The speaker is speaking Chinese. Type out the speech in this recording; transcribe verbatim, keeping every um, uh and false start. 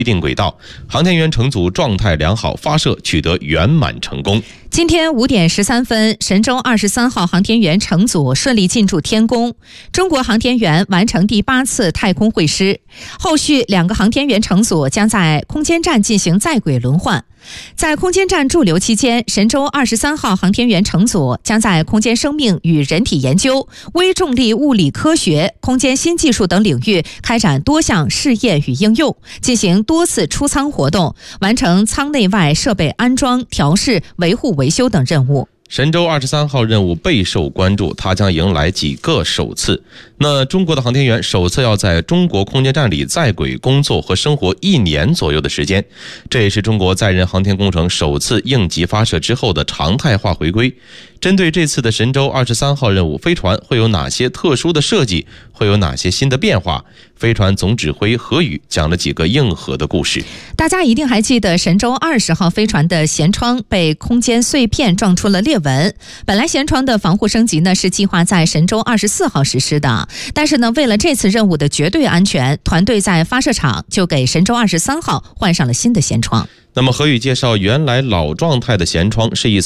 预定轨道，航天员乘组状态良好，发射取得圆满成功。 今天五点十三分，神舟二十三号航天员乘组顺利进驻天宫，中国航天员完成第八次太空会师。后续两个航天员乘组将在空间站进行在轨轮换。在空间站驻留期间，神舟二十三号航天员乘组将在空间生命与人体研究、微重力物理科学、空间新技术等领域开展多项试验与应用，进行多次出舱活动，完成舱内外设备安装、调试、维护维修等任务。 神舟二十三号任务备受关注，它将迎来几个首次。那中国的航天员首次要在中国空间站里在轨工作和生活一年左右的时间，这也是中国载人航天工程首次应急发射之后的常态化回归。针对这次的神舟二十三号任务，飞船会有哪些特殊的设计，会有哪些新的变化？飞船总指挥何宇讲了几个硬核的故事。 大家一定还记得神舟二十号飞船的舷窗被空间碎片撞出了裂纹，本来舷窗的防护升级呢是计划在神舟二十四号实施的，但是呢为了这次任务的绝对安全，团队在发射场就给神舟二十三号换上了新的舷窗。 那么何宇介绍，原来老状态的舷窗是一